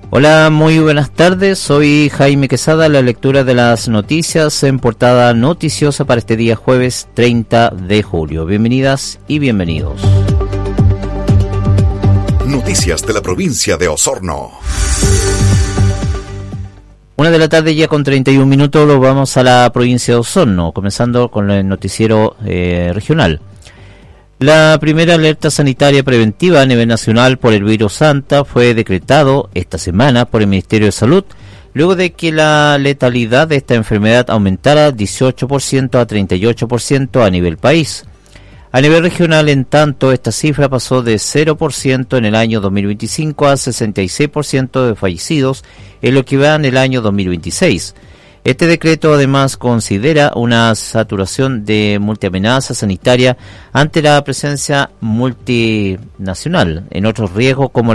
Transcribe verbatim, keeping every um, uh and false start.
Hola, muy buenas tardes, soy Jaime Quesada, la lectura de las noticias en portada noticiosa para este día jueves treinta de julio. Bienvenidas y bienvenidos. Noticias de la provincia de Osorno. Una de la tarde ya con treinta y un minutos, lo vamos a la provincia de Osorno, comenzando con el noticiero eh, regional. La primera alerta sanitaria preventiva a nivel nacional por el virus Santa fue decretado esta semana por el Ministerio de Salud, luego de que la letalidad de esta enfermedad aumentara dieciocho por ciento a treinta y ocho por ciento a nivel país. A nivel regional, en tanto, esta cifra pasó de cero por ciento en el año dos mil veinticinco a sesenta y seis por ciento de fallecidos en lo que va en el año dos mil veintiséis. Este decreto además considera una saturación de multiamenaza sanitaria ante la presencia multinacional en otros riesgos como